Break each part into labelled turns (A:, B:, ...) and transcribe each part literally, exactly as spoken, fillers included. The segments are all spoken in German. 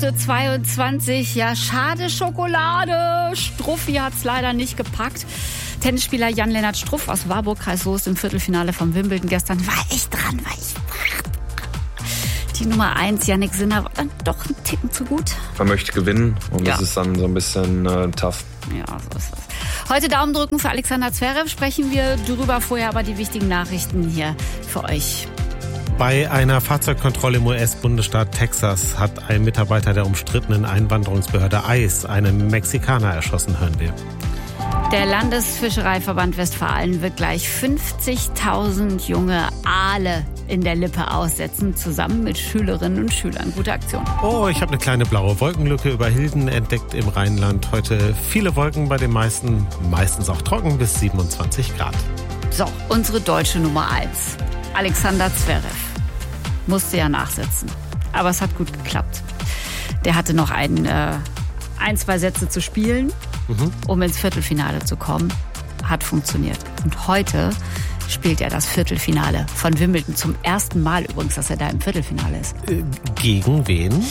A: zweiundzwanzig, ja, schade Schokolade. Struffi hat's leider nicht gepackt. Tennisspieler Jan-Lennart Struff aus Warburg, Kreis Soest im Viertelfinale vom Wimbledon gestern. War ich dran, war ich dran. Die Nummer eins, Jannik Sinner, war dann doch ein Ticken zu gut.
B: Man möchte gewinnen und
A: ja.
B: Das ist dann so ein bisschen äh, tough.
A: Ja, so ist das. Heute Daumen drücken für Alexander Zverev, sprechen wir drüber, vorher aber die wichtigen Nachrichten hier für euch.
C: Bei einer Fahrzeugkontrolle im U S-Bundesstaat Texas hat ein Mitarbeiter der umstrittenen Einwanderungsbehörde ICE einen Mexikaner erschossen, hören wir.
A: Der Landesfischereiverband Westfalen wird gleich fünfzigtausend junge Aale in der Lippe aussetzen, zusammen mit Schülerinnen und Schülern. Gute Aktion.
C: Oh, ich habe eine kleine blaue Wolkenlücke über Hilden entdeckt im Rheinland. Heute viele Wolken bei den meisten, meistens auch trocken bis siebenundzwanzig Grad.
A: So, unsere deutsche Nummer eins. Alexander Zverev musste ja nachsetzen, aber es hat gut geklappt. Der hatte noch ein, äh, ein zwei Sätze zu spielen, mhm. um ins Viertelfinale zu kommen. Hat funktioniert. Und heute spielt er das Viertelfinale von Wimbledon. Zum ersten Mal übrigens, dass er da im Viertelfinale ist.
C: Äh, gegen wen?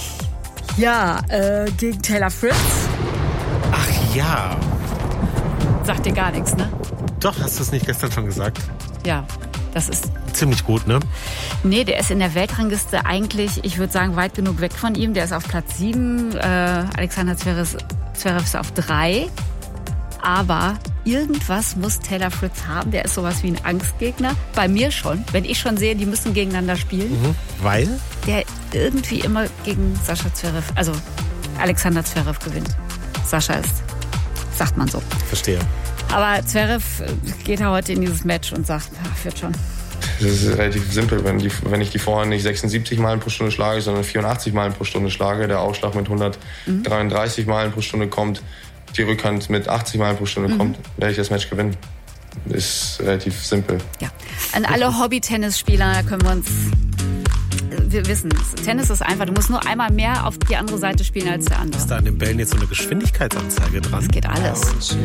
A: Ja, äh, gegen Taylor Fritz.
C: Ach ja.
A: Sagt dir gar nichts, ne?
C: Doch, hast du es nicht gestern schon gesagt?
A: Ja, das ist
C: ziemlich gut, ne?
A: Nee, der ist in der Weltrangliste eigentlich, ich würde sagen, weit genug weg von ihm. Der ist auf Platz sieben, äh, Alexander Zverev, Zverev ist auf drei. Aber irgendwas muss Taylor Fritz haben. Der ist sowas wie ein Angstgegner. Bei mir schon. Wenn ich schon sehe, die müssen gegeneinander spielen.
C: Mhm. Weil?
A: Der irgendwie immer gegen Sascha Zverev, also Alexander Zverev gewinnt. Sascha ist, sagt man so.
C: Verstehe.
A: Aber Zverev geht ja heute in dieses Match und sagt, ach, wird schon.
B: Das ist relativ simpel. Wenn, die, wenn ich die Vorhand nicht sechsundsiebzig Meilen pro Stunde schlage, sondern vierundachtzig Meilen pro Stunde schlage, der Aufschlag mit hundertdreiunddreißig mhm. Meilen pro Stunde kommt, die Rückhand mit achtzig Meilen pro Stunde mhm. kommt, werde ich das Match gewinnen. Ist relativ simpel.
A: Ja. An alle Hobby-Tennisspieler können wir uns... Wir wissen, Tennis ist einfach, du musst nur einmal mehr auf die andere Seite spielen als der andere.
C: Ist da an den Bällen jetzt so eine Geschwindigkeitsanzeige dran?
A: Das geht alles.